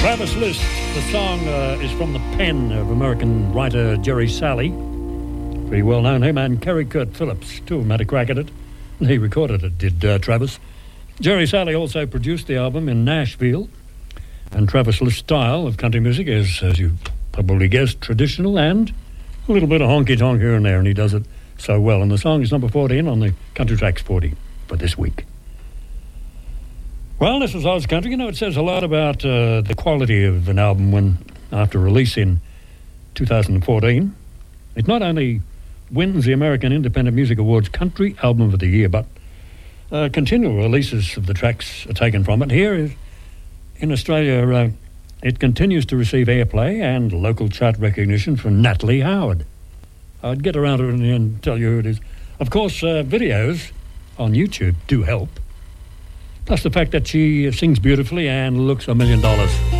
Travis List. The song is from the pen of American writer Jerry Salley. Pretty well known, him and Kerry Kurt Phillips. Two of them had a crack at it. He recorded it, did Travis. Jerry Salley also produced the album in Nashville. And Travis List's style of country music is, as you probably guessed, traditional and a little bit of honky-tonk here and there, and he does it so well. And the song is number 14 on the Country Tracks 40 for this week. Well, this was Oz Country. You know, it says a lot about the quality of an album when, after release in 2014, it not only wins the American Independent Music Awards Country Album of the Year, but continual releases of the tracks are taken from it. Here is, in Australia, it continues to receive airplay and local chart recognition from Natalie Howard. I'd get around to it and tell you who it is. Of course, videos on YouTube do help. Plus the fact that she sings beautifully and looks $1 million.